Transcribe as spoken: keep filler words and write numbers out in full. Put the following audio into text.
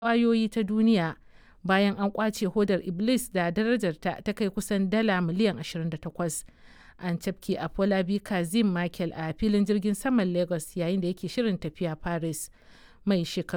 ƙwayoyi ta duniya bayan an ƙwace hodar Iblis da darajarta ta kai kusan dala miliyan ashirin da takwas. An cafke Afolabi Kazim Michael a filin jirgin saman Lagos yayin da yake shirin tafiya Paris. Mai shekaru